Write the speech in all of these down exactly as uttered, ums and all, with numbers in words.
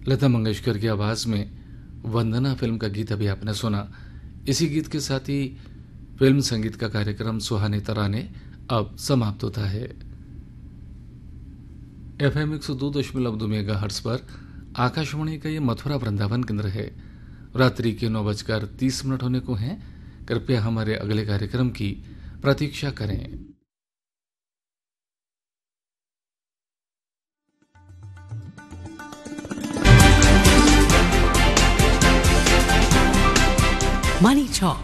लता मंगेशकर की आवाज़ में वंदना फिल्म का गीत अभी आपने सुना। इसी गीत के साथ ही फिल्म संगीत का कार्यक्रम सुहाने तराने अब समाप्त होता है। एफ एम एक सौ दो दशमलव दो मेगा हर्ट्स पर आकाशवाणी का ये मथुरा वृंदावन केंद्र है। रात्रि के नौ बजकर तीस मिनट होने को हैं। कृपया हमारे अगले कार्यक्रम की प्रतीक्षा करें। Money Talk.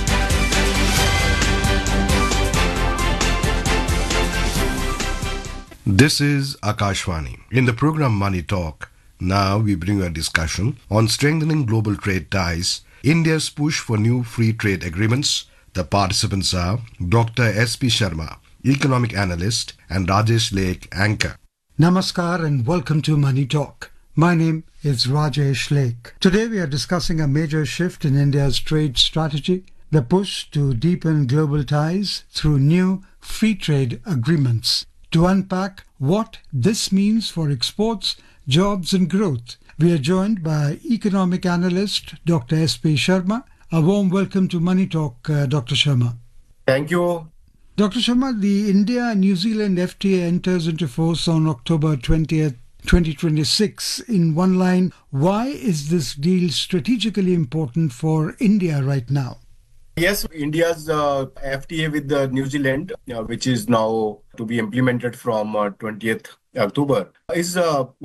This is Akashvani. In the program Money Talk, now we bring you a discussion on strengthening global trade ties, India's push for new free trade agreements. The participants are Doctor S P Sharma, economic analyst, and Rajesh Lake, anchor. Namaskar and welcome to Money Talk. My name is Rajesh Lake. Today we are discussing a major shift in India's trade strategy, the push to deepen global ties through new free trade agreements. To unpack what this means for exports, jobs and growth, we are joined by economic analyst Doctor S P Sharma. A warm welcome to Money Talk, uh, Doctor Sharma. Thank you. Doctor Sharma, the India-New Zealand F T A enters into force on October twentieth, twenty twenty-six. In one line, why is this deal strategically important for India right now? Yes, India's uh, F T A with uh, New Zealand, uh, which is now to be implemented from uh, twentieth October, is uh,